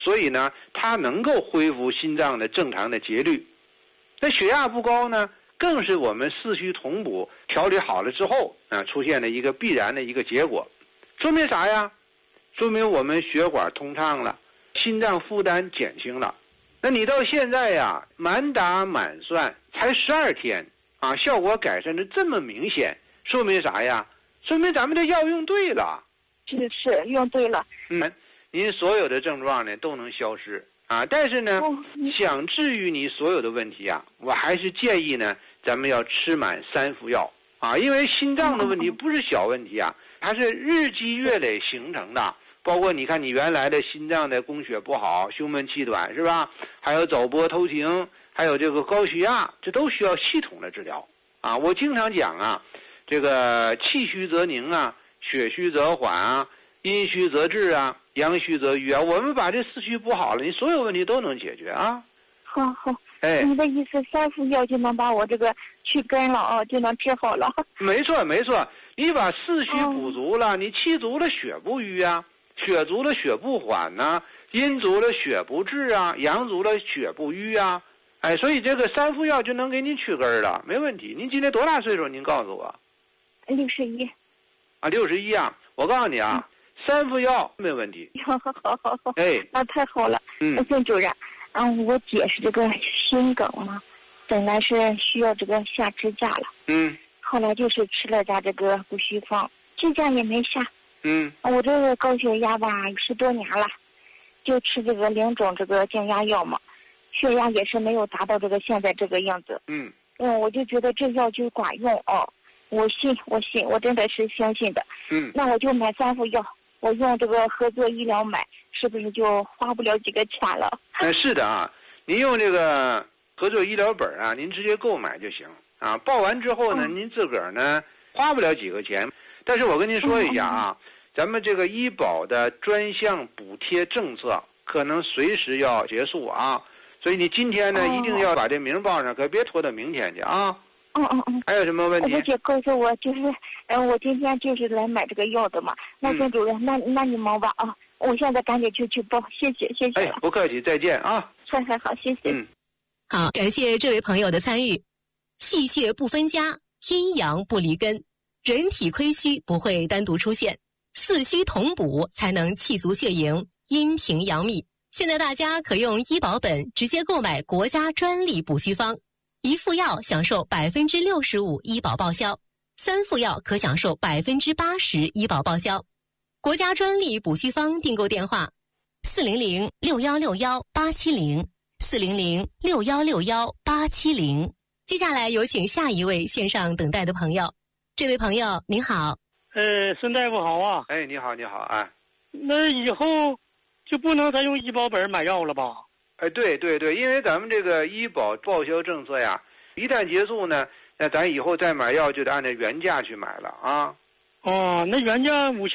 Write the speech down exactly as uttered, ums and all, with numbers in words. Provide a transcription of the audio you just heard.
所以呢，它能够恢复心脏的正常的节律。那血压不高呢，更是我们四虚同补调理好了之后啊，出现了一个必然的一个结果。说明啥呀？说明我们血管通畅了，心脏负担减轻了。那你到现在呀，满打满算才十二天啊，效果改善的这么明显，说明啥呀？说明咱们这药用对了。 是是，用对了。 嗯，您所有的症状呢都能消失啊，但是呢， 哦、 想治愈你所有的问题啊，我还是建议呢，咱们要吃满三副药啊，因为心脏的问题不是小问题啊，它是日积月累形成的。包括你看你原来的心脏的供血不好，胸闷气短是吧？还有早搏偷情，还有这个高血压，这都需要系统的治疗啊。我经常讲啊，这个气虚则凝啊，血虚则缓啊，阴虚则滞啊，阳虚则瘀啊。我们把这四虚补好了，你所有问题都能解决啊。 好好， 哎， 你的意思三副药就能把我这个去根了啊，就能治好了。 没错没错，你把四虚补足了，你气足了血不瘀啊。血足了血不缓呐、啊，阴足了血不滞啊，阳足了血不瘀啊，哎，所以这个三副药就能给您去根了，没问题。您今年多大岁数？您告诉我。 六十一。 啊，六十一啊！我告诉你啊，嗯、三副药没问题。 好好好好。 哎， 那太好了。 嗯， 孙主任，嗯，我姐是这个心梗嘛，本来是需要这个下支架了。 嗯。 后来就是吃了点这个补虚方，支架也没下。 嗯， 我这个高血压吧，十多年了，就吃这个两种这个降压药嘛，血压也是没有达到这个现在这个样子。 嗯， 嗯，我就觉得这药就管用哦，我信，我信，我真的是相信的。 嗯， 那我就买三副药，我用这个合作医疗买，是不是就花不了几个钱了？ 哎，是的啊，您用这个合作医疗本啊，您直接购买就行啊。报完之后呢，嗯、您自个儿呢花不了几个钱，但是我跟您说一下啊。嗯咱们这个医保的专项补贴政策可能随时要结束啊，所以你今天呢、哦、一定要把这名报上，可别拖到明天去啊。 嗯嗯嗯。 还有什么问题？ 我姐告诉我，就是，嗯、呃，我今天就是来买这个药的嘛。那孙主任，嗯、那那你忙吧啊，我现在赶紧去去报，谢谢谢谢。 哎，不客气，再见啊。 好好好，谢谢。 嗯， 好，感谢这位朋友的参与。气血不分家，阴阳不离根，人体亏虚不会单独出现。四虚同补才能气足血盈，阴平阳秘。现在大家可用医保本直接购买国家专利补虚方，一副药享受百分之六十五医保报销，三副药可享受百分之八十医保报销。国家专利补虚方订购电话：四零零六幺六幺八七零，四零零六幺六幺八七零。接下来有请下一位线上等待的朋友。这位朋友您好。 呃，孙大夫好啊！ 哎，你好，你好，哎， 那以后就不能再用医保本买药了吧？ 哎，对对对，因为咱们这个医保报销政策呀，一旦结束呢，那咱以后再买药就得按照原价去买了啊。 哦，那原价五千。